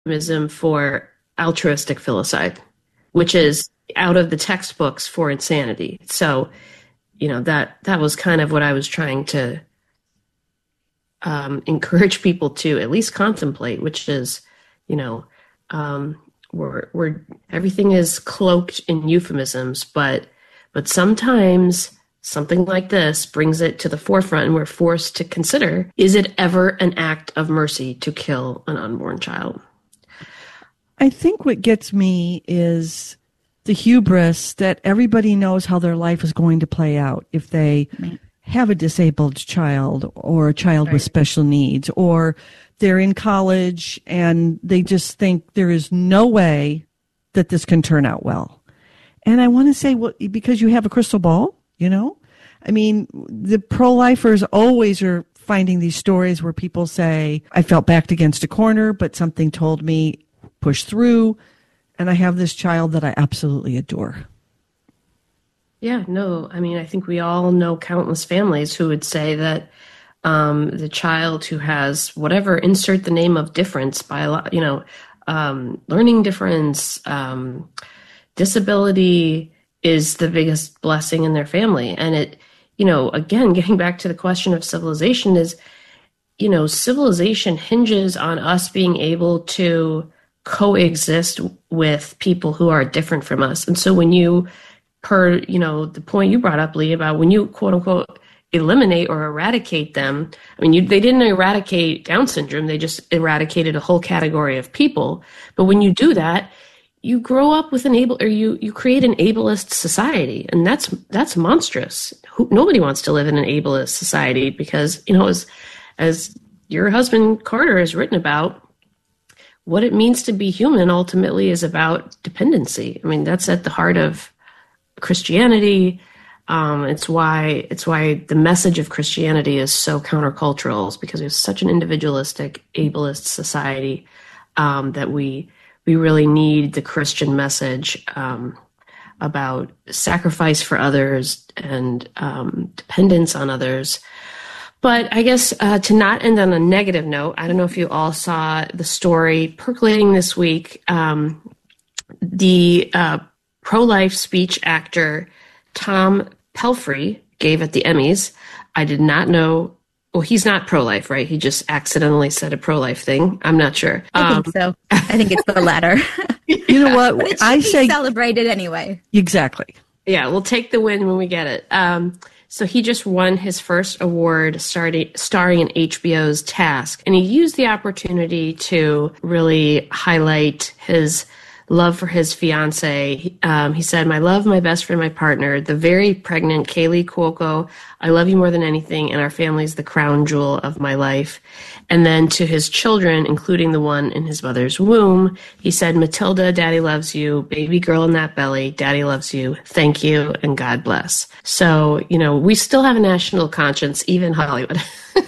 euphemism for altruistic filicide, which is out of the textbooks for insanity. So, that was kind of what I was trying to encourage people to at least contemplate, which is, where everything is cloaked in euphemisms, but sometimes something like this brings it to the forefront, and we're forced to consider, is it ever an act of mercy to kill an unborn child? I think what gets me is the hubris that everybody knows how their life is going to play out if they have a disabled child or a child with special needs, or they're in college and they just think there is no way that this can turn out well. And I want to say, well, because you have a crystal ball, the pro-lifers always are finding these stories where people say, I felt backed against a corner, but something told me push through, and I have this child that I absolutely adore. Yeah, no, I think we all know countless families who would say that the child who has whatever, insert the name of difference, learning difference, disability, is the biggest blessing in their family. And it, again, getting back to the question of civilization is, civilization hinges on us being able to coexist with people who are different from us. And so when the point you brought up, Lee, about when you quote unquote eliminate or eradicate them, they didn't eradicate Down syndrome, they just eradicated a whole category of people. But when you do that, you grow up with you create an ableist society, and that's monstrous. Nobody wants to live in an ableist society because, as your husband Carter has written about, what it means to be human ultimately is about dependency. That's at the heart of Christianity. It's why the message of Christianity is so countercultural, is because we have such an individualistic, ableist society that we really need the Christian message about sacrifice for others and dependence on others. But I guess to not end on a negative note, I don't know if you all saw the story percolating this week. The pro-life speech actor Tom Pelphrey gave at the Emmys. I did not know. Well, he's not pro-life, right? He just accidentally said a pro-life thing. I'm not sure. I think so. I think it's the latter. You know what? But it should be celebrated anyway. Exactly. Yeah, we'll take the win when we get it. So he just won his first award starring in HBO's Task. And he used the opportunity to really highlight his love for his fiance. He said, "My love, my best friend, my partner, the very pregnant Kaylee Cuoco. I love you more than anything, and our family's the crown jewel of my life." And then to his children, including the one in his mother's womb, he said, "Matilda, Daddy loves you. Baby girl in that belly, Daddy loves you. Thank you, and God bless." So, we still have a national conscience, even Hollywood.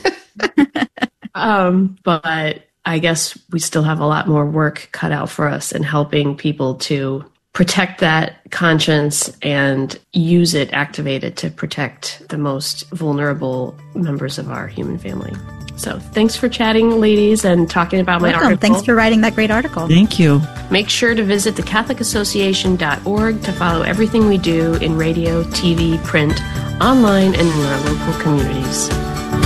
But I guess we still have a lot more work cut out for us in helping people to protect that conscience and use it, activate it to protect the most vulnerable members of our human family. So thanks for chatting, ladies, and talking about my article. Thanks for writing that great article. Thank you. Make sure to visit thecatholicassociation.org to follow everything we do in radio, TV, print, online, and in our local communities.